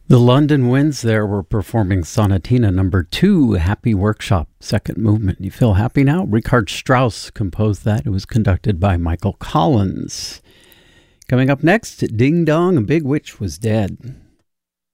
The London Winds there were performing Sonatina number 2, Happy Workshop, second movement. You feel happy now? Richard Strauss composed that. It was conducted by Michael Collins. Coming up next, Ding Dong, a Big Witch Was Dead.